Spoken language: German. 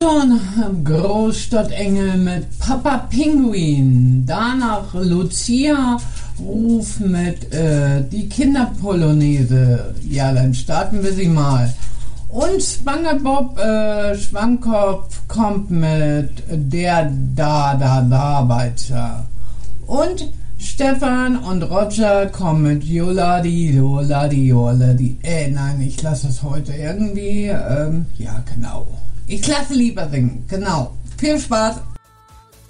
Großstadtengel mit Papa Pinguin. Danach Lucia Ruf mit die Kinderpolonaise. Ja, dann starten wir sie mal. Und SpongeBob Schwammkopf kommt mit der Da-Da-Da-Weiter. Und Stefan und Roger kommen mit Joladi, Joladi, Joladi. Nein, ich lasse es heute irgendwie. Ja, genau. Ich lasse lieber singen. Genau. Viel Spaß.